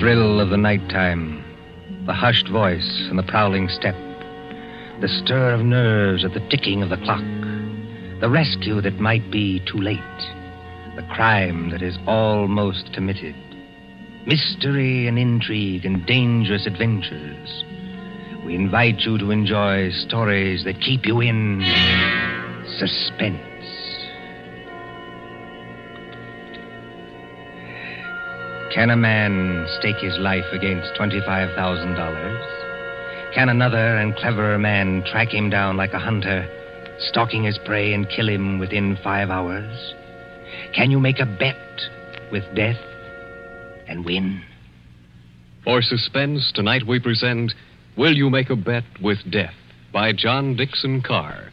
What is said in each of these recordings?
thrill of the nighttime, the hushed voice and the prowling step, the stir of nerves at the ticking of the clock, the rescue that might be too late, the crime that is almost committed, mystery and intrigue and dangerous adventures. We invite you to enjoy stories that keep you in suspense. Can a man stake his life against $25,000? Can another and cleverer man track him down like a hunter, stalking his prey and kill him within 5 hours? Can you make a bet with death and win? For Suspense, tonight we present Will You Make a Bet with Death by John Dixon Carr.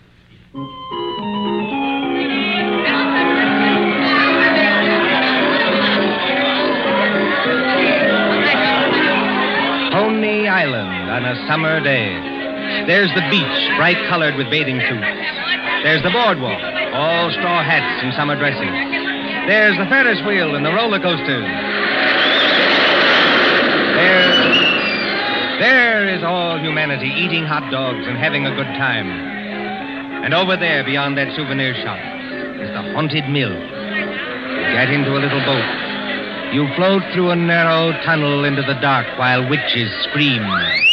Coney Island on a summer day. There's the beach, bright colored with bathing suits. There's the boardwalk, all straw hats and summer dresses. There's the Ferris wheel and the roller coasters. There is all humanity eating hot dogs and having a good time. And over there, beyond that souvenir shop, is the haunted mill. You get into a little boat. You float through a narrow tunnel into the dark while witches scream.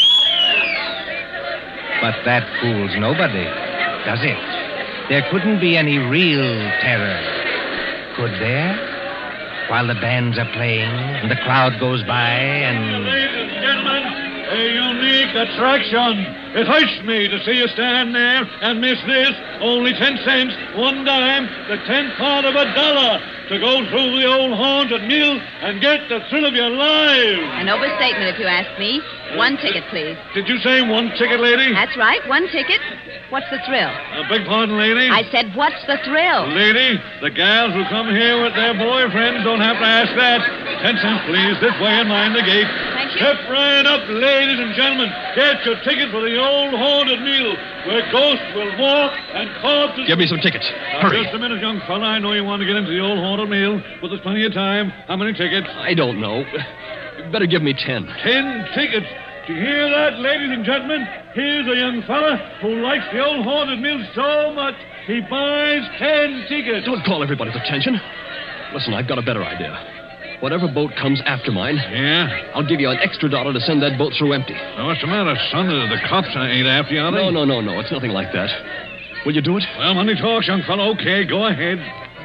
But that fools nobody, does it? There couldn't be any real terror, could there? While the bands are playing and the crowd goes by and... Ladies and gentlemen, a unique attraction. It hurts me to see you stand there and miss this. Only 10 cents, 1 dime, the 10th part of $1 to go through the old haunted mill and get the thrill of your lives. An overstatement, if you ask me. 1 ticket, please. Did you say 1 ticket, lady? That's right, 1 ticket. What's the thrill? Beg pardon, lady? I said, what's the thrill? Lady, the gals who come here with their boyfriends don't have to ask that. 10 cents, please, this way and mind the gate. Thank you. Step right up, ladies and gentlemen. Get your ticket for the old haunted mill where ghosts will walk and corpses... Give me some tickets. Hurry. Just a minute, young fella. I know you want to get into the old haunted mill, but there's plenty of time. How many tickets? I don't know. You better give me 10. 10 tickets. Do you hear that, ladies and gentlemen? Here's a young fella who likes the old haunted mill so much he buys 10 tickets. Don't call everybody's attention. Listen, I've got a better idea. Whatever boat comes after mine, Yeah? I'll give you an extra $1 to send that boat through empty. Now, what's the matter, son? The cops ain't after you, are they? No. It's nothing like that. Will you do it? Well, money talks, young fellow. Okay, go ahead.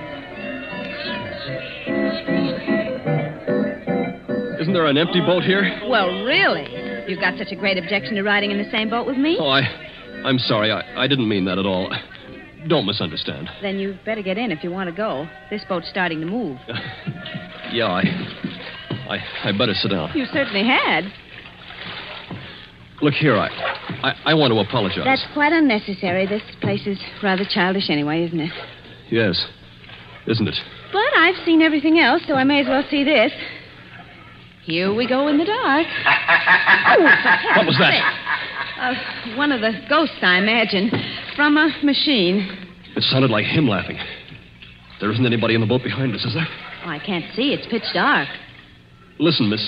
Isn't there an empty boat here? Well, really? You've got such a great objection to riding in the same boat with me? Oh, I'm sorry. I didn't mean that at all. Don't misunderstand. Then you better get in if you want to go. This boat's starting to move. Yeah, I better sit down. You certainly had. Look here, I want to apologize. That's quite unnecessary. This place is rather childish anyway, isn't it? Yes, isn't it? But I've seen everything else, so I may as well see this. Here we go in the dark. What was that? One of the ghosts, I imagine, from a machine. It sounded like him laughing. There isn't anybody in the boat behind us, is there? Oh, I can't see. It's pitch dark. Listen, Miss...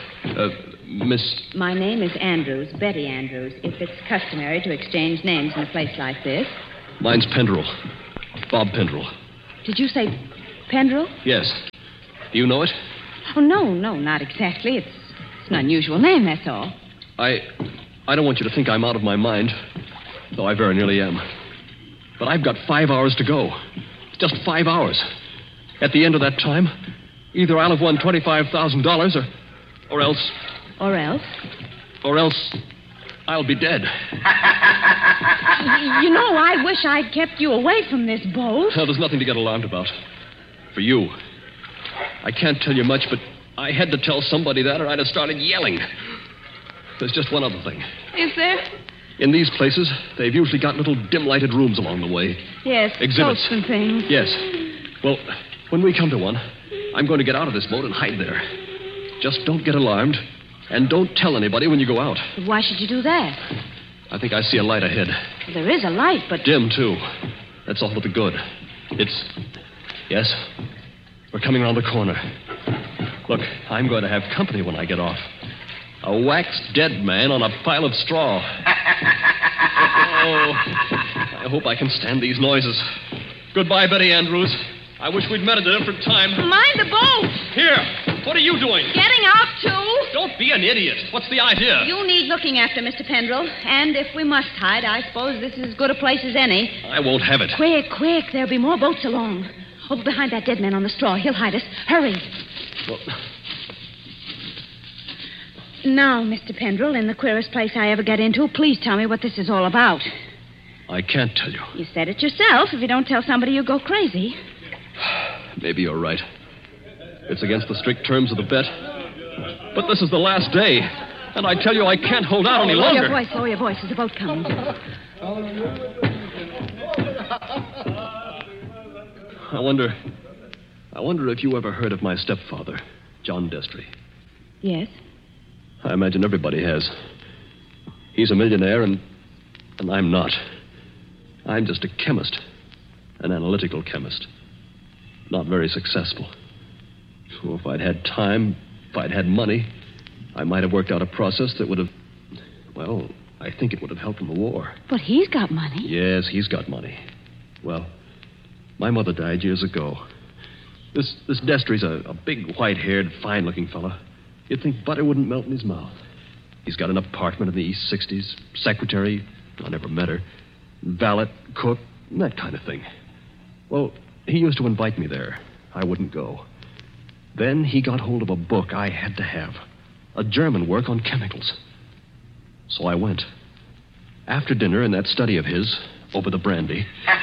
My name is Andrews, Betty Andrews, if it's customary to exchange names in a place like this. Mine's Pendrell. Bob Pendrell. Did you say Pendrell? Yes. Do you know it? Oh, no, not exactly. It's an unusual name, that's all. I don't want you to think I'm out of my mind, though I very nearly am. But I've got 5 hours to go. Just 5 hours. At the end of that time, either I'll have won $25,000 or else... Or else? Or else I'll be dead. You know, I wish I'd kept you away from this boat. Well, there's nothing to get alarmed about. For you. I can't tell you much, but I had to tell somebody that or I'd have started yelling. There's just one other thing. Is there? In these places, they've usually got little dim-lighted rooms along the way. Yes, Exhibits. boats and things. Yes. Well, when we come to one, I'm going to get out of this boat and hide there. Just don't get alarmed, and don't tell anybody when you go out. But why should you do that? I think I see a light ahead. Well, there is a light, but... Dim, too. That's all to the good. It's... Yes? We're coming around the corner. Look, I'm going to have company when I get off. A waxed dead man on a pile of straw. Oh, I hope I can stand these noises. Goodbye, Betty Andrews. I wish we'd met at a different time. Mind the boat. Here, what are you doing? Getting out, too. Don't be an idiot. What's the idea? You need looking after, Mr. Pendrell. And if we must hide, I suppose this is as good a place as any. I won't have it. Quick, quick. There'll be more boats along. Over behind that dead man on the straw. He'll hide us. Hurry. Well, now, Mr. Pendrell, in the queerest place I ever get into, please tell me what this is all about. I can't tell you. You said it yourself. If you don't tell somebody, you go crazy. Maybe you're right. It's against the strict terms of the bet. But this is the last day. And I tell you, I can't hold out any longer. Lower your voice. There's a boat coming. I wonder if you ever heard of my stepfather, John Destry. Yes. I imagine everybody has. He's a millionaire, and I'm not. I'm just a chemist, an analytical chemist. Not very successful. So if I'd had time, if I'd had money, I might have worked out a process that would have... Well, I think it would have helped in the war. But he's got money. Yes, he's got money. Well, my mother died years ago. This Destry's a big, white-haired, fine-looking fella. You'd think butter wouldn't melt in his mouth. He's got an apartment in the East 60s, secretary, I never met her, valet, cook, that kind of thing. Well, he used to invite me there. I wouldn't go. Then he got hold of a book I had to have, a German work on chemicals. So I went. After dinner in that study of his, over the brandy,